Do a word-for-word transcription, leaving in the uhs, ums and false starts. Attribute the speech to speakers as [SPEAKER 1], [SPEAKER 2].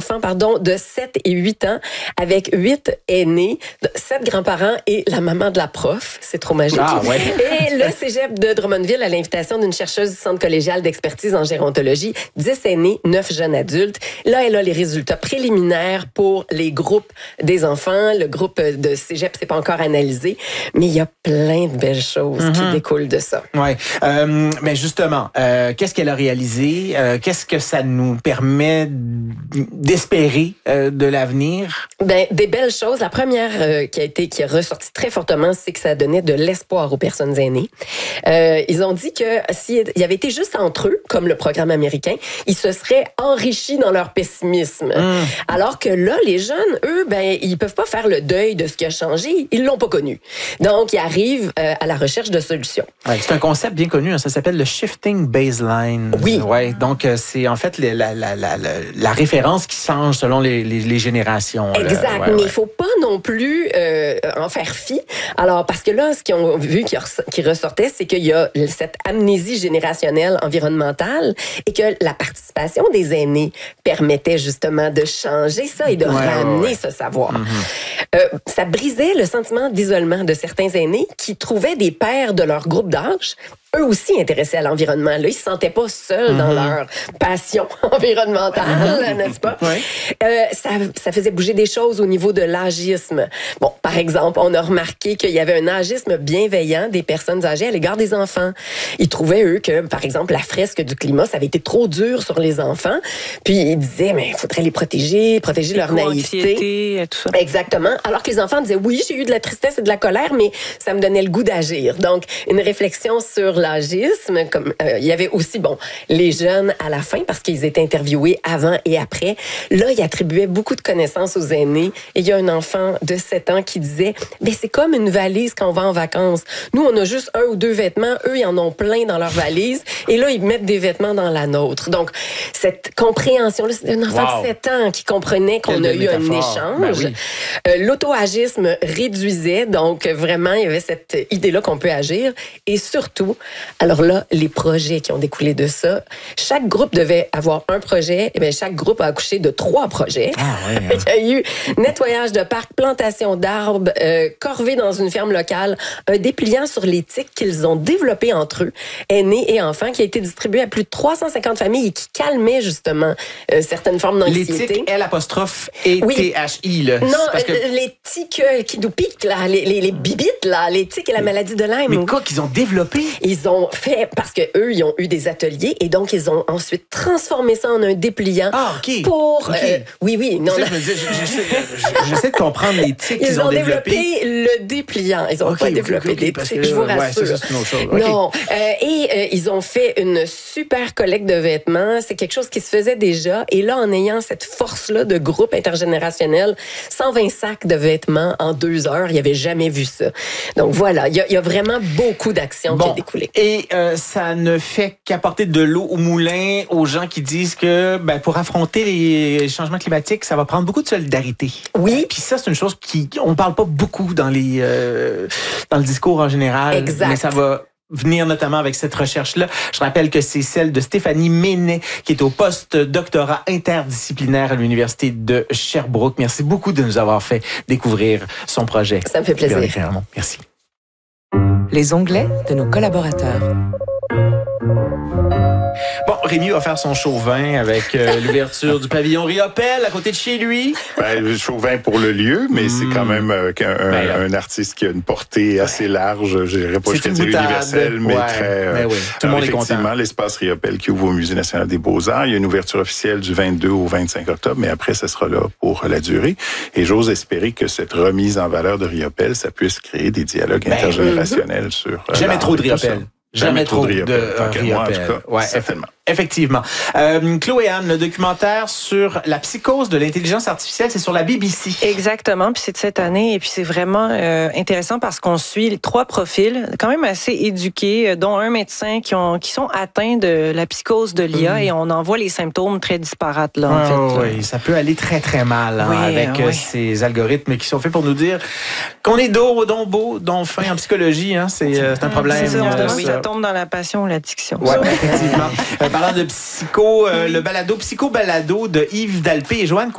[SPEAKER 1] enfants pardon, de sept et huit ans avec huit aînés, sept grands-parents et la maman de la prof. C'est trop magique.
[SPEAKER 2] Ah, ouais.
[SPEAKER 1] Et le cégep de Drummondville, à l'invitation d'une chercheuse du Centre collégial d'expertise en gérontologie, dix aînés, neuf jeunes adultes. Là, elle a les résultats préliminaires pour les groupes des enfants. Le groupe de cégep, c'est pas encore analysé, mais il y a plein de belles choses mm-hmm. qui découlent de ça.
[SPEAKER 2] Oui, euh, mais justement, euh, qu'est-ce qu'elle a réalisé? Euh, qu'est-ce que ça nous permet d'espérer euh, de l'avenir?
[SPEAKER 1] Ben, des belles choses. La première euh, qui a été, qui est ressortie très fortement, c'est que ça donnait de l'espoir aux personnes aînées. Euh, ils ont dit que s'il y avait été juste entre eux, comme le programme américain, ils se seraient enrichis dans leur pessimisme. Mm. Alors que là, les jeunes, eux, ben, ils peuvent pas faire le deuil de ce qui a changé. Ils l'ont pas connu. Donc, ils arrivent euh, à la recherche de solutions.
[SPEAKER 2] Ouais, c'est un concept bien connu. Hein, ça s'appelle le shifting baseline.
[SPEAKER 1] Oui.
[SPEAKER 2] Ouais, donc, euh, c'est en fait la, la, la, la, la référence qui change selon les, les, les générations.
[SPEAKER 1] Exact.
[SPEAKER 2] Là. Ouais,
[SPEAKER 1] mais il
[SPEAKER 2] ouais.
[SPEAKER 1] faut pas non plus euh, en faire fi. Alors, parce que là, ce qu'ils ont vu qui, qui ressortait, c'est qu'il y a cette amnésie générationnelle environnementale et que la participation des aînés permettait justement de changer ça et de
[SPEAKER 2] ouais,
[SPEAKER 1] ramener
[SPEAKER 2] ouais.
[SPEAKER 1] ce savoir.
[SPEAKER 2] Mm-hmm.
[SPEAKER 1] Euh, ça brisait le sentiment d'isolement de certains aînés qui trouvaient des pairs de leur groupe d'âge eux aussi intéressés à l'environnement. Là, ils se sentaient pas seuls mm-hmm. dans leur passion environnementale, mm-hmm. n'est-ce pas?
[SPEAKER 2] Oui.
[SPEAKER 1] Euh, ça, ça faisait bouger des choses au niveau de l'agisme. Bon, par exemple, on a remarqué qu'il y avait un agisme bienveillant des personnes âgées à l'égard des enfants. Ils trouvaient, eux, que, par exemple, la fresque du climat, ça avait été trop dur sur les enfants. Puis ils disaient, mais il faudrait les protéger, protéger leur naïveté.
[SPEAKER 3] Tout ça.
[SPEAKER 1] Exactement. Alors que les enfants disaient, oui, j'ai eu de la tristesse et de la colère, mais ça me donnait le goût d'agir. Donc, une réflexion sur l'agisme, comme euh, il y avait aussi bon les jeunes à la fin parce qu'ils étaient interviewés avant et après. Là, ils attribuaient beaucoup de connaissances aux aînés. Et il y a un enfant de sept ans qui disait, ben c'est comme une valise quand on va en vacances. Nous, on a juste un ou deux vêtements. Eux, ils en ont plein dans leur valise. Et là, ils mettent des vêtements dans la nôtre. Donc, cette compréhension-là, c'est un enfant wow. de sept ans qui comprenait qu'on Quelle a eu métaphore. Un échange. Ben oui. euh, l'auto-agisme réduisait. Donc, vraiment, il y avait cette idée-là qu'on peut agir. Et surtout, alors là, les projets qui ont découlé de ça, chaque groupe devait avoir un projet. Et bien, chaque groupe a accouché de trois projets.
[SPEAKER 2] Ah, ouais, hein.
[SPEAKER 1] Il y a eu nettoyage de parcs, plantation d'arbres, euh, corvée dans une ferme locale, un dépliant sur les tiques qu'ils ont développé entre eux, aînés et enfants, qui a été distribué à plus de trois cent cinquante familles et qui calmait justement euh, certaines formes d'anxiété.
[SPEAKER 2] Les tiques, L apostrophe et
[SPEAKER 1] oui.
[SPEAKER 2] T H I. Là.
[SPEAKER 1] Non,
[SPEAKER 2] parce que...
[SPEAKER 1] euh, les tiques euh, qui nous piquent, là, les, les, les bibites, là, les tiques et la maladie de Lyme.
[SPEAKER 2] Mais quoi qu'ils ont développé?
[SPEAKER 1] Ils ont fait, parce que eux, ils ont eu des ateliers et donc ils ont ensuite transformé ça en un dépliant.
[SPEAKER 2] Ah, OK.
[SPEAKER 1] Pour,
[SPEAKER 2] okay.
[SPEAKER 1] Euh, oui, oui. Non,
[SPEAKER 2] ça, je me dis, j'essaie de comprendre les tiques
[SPEAKER 1] ils,
[SPEAKER 2] qu'ils ont,
[SPEAKER 1] ont
[SPEAKER 2] développé.
[SPEAKER 1] développé le dépliant. Ils ont
[SPEAKER 2] okay,
[SPEAKER 1] pas développé
[SPEAKER 2] okay,
[SPEAKER 1] des
[SPEAKER 2] okay,
[SPEAKER 1] tiques, je vous rassure.
[SPEAKER 2] Ouais, ça, c'est une autre chose. Okay.
[SPEAKER 1] Non. Euh, et euh, ils ont fait une super collecte de vêtements. C'est quelque chose qui se faisait déjà. Et là, en ayant cette force-là de groupe intergénérationnel, cent vingt sacs de vêtements en deux heures, il n'y avait jamais vu ça. Donc voilà, il y, y a vraiment beaucoup d'actions
[SPEAKER 2] bon,
[SPEAKER 1] qui ont découlé.
[SPEAKER 2] Et euh, ça ne fait qu'apporter de l'eau au moulin aux gens qui disent que ben, pour affronter les changements climatiques, ça va prendre beaucoup de solidarité.
[SPEAKER 1] Oui.
[SPEAKER 2] Puis ça, c'est une chose qui on parle pas beaucoup dans les euh, dans le discours en général.
[SPEAKER 1] Exact.
[SPEAKER 2] Mais ça va venir notamment avec cette recherche-là. Je rappelle que c'est celle de Stéphanie Ménet, qui est au post-doctorat interdisciplinaire à l'Université de Sherbrooke. Merci beaucoup de nous avoir fait découvrir son projet.
[SPEAKER 1] Ça me fait plaisir.
[SPEAKER 2] Merci.
[SPEAKER 4] Les onglets de nos collaborateurs.
[SPEAKER 2] Bon, Rémi va faire son chauvin avec euh, l'ouverture du pavillon Riopelle à côté de chez lui.
[SPEAKER 5] Ben, le chauvin pour le lieu, mais mmh. c'est quand même euh, un, ben un artiste qui a une portée assez large, je dirais pas jusqu'à dire universelle, mais
[SPEAKER 2] ouais.
[SPEAKER 5] très... Euh,
[SPEAKER 2] ben oui. Tout le monde est content.
[SPEAKER 5] Effectivement, l'espace Riopelle qui ouvre au Musée national des beaux-arts. Il y a une ouverture officielle du vingt-deux au vingt-cinq octobre, mais après, ça sera là pour la durée. Et j'ose espérer que cette remise en valeur de Riopelle, ça puisse créer des dialogues ben, intergénérationnels mmh. sur... Euh,
[SPEAKER 2] Jamais trop de Riopelle.
[SPEAKER 5] Jamais,
[SPEAKER 2] Jamais
[SPEAKER 5] trop de Riopelle.
[SPEAKER 2] De,
[SPEAKER 5] okay, moi, en tout cas,
[SPEAKER 2] ouais,
[SPEAKER 5] certainement.
[SPEAKER 2] Effectivement. Euh, Chloé Anne, le documentaire sur la psychose de l'intelligence artificielle, c'est sur la B B C.
[SPEAKER 3] Exactement, puis c'est de cette année, et puis c'est vraiment euh, intéressant parce qu'on suit trois profils quand même assez éduqués, dont un médecin qui, ont, qui sont atteints de la psychose de l'I A, mmh. et on en voit les symptômes très disparates là, en
[SPEAKER 2] oh,
[SPEAKER 3] fait. Là.
[SPEAKER 2] Oui, ça peut aller très très mal hein,
[SPEAKER 3] oui,
[SPEAKER 2] avec
[SPEAKER 3] oui.
[SPEAKER 2] Euh, ces algorithmes qui sont faits pour nous dire qu'on est dos, don beau, don fin en psychologie, hein, c'est, euh, c'est un problème.
[SPEAKER 3] C'est ça, on se demande si
[SPEAKER 2] ça.
[SPEAKER 3] ça tombe dans la passion ou l'addiction.
[SPEAKER 2] Oui, effectivement. euh, parlant de psycho, euh, le balado Psycho Balado de Yves Dalpé et Joanne